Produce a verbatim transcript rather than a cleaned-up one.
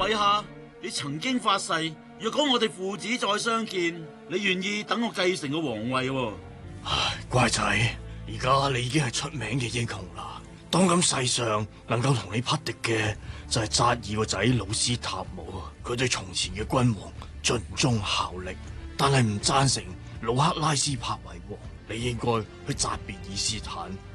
陛下，你曾經發誓，若果我哋父子再相見，你願意等我繼承個皇位喎。 唉，乖仔，而家你已經係出名嘅英雄啦。當今世上能夠同你匹敵嘅就係扎爾個仔魯斯塔姆，佢對從前嘅君王盡忠效力，但係唔贊成魯克拉斯帕為王。你應該去扎別爾斯坦